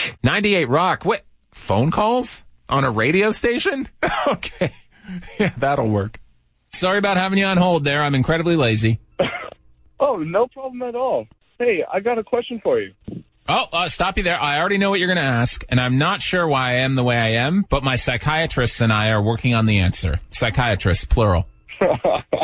98 Rock. What? Phone calls? On a radio station? Okay. Yeah, that'll work. Sorry about having you on hold there. I'm incredibly lazy. Oh, no problem at all. Hey, I got a question for you. Oh, stop you there. I already know what you're going to ask, and I'm not sure why I am the way I am, but my psychiatrists and I are working on the answer. Psychiatrists, plural.